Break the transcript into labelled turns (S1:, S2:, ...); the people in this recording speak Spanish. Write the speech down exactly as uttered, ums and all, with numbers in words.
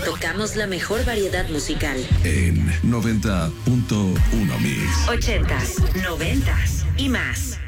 S1: tocamos la mejor variedad musical.
S2: En noventa punto uno Mix.
S1: Ochentas, noventas y más.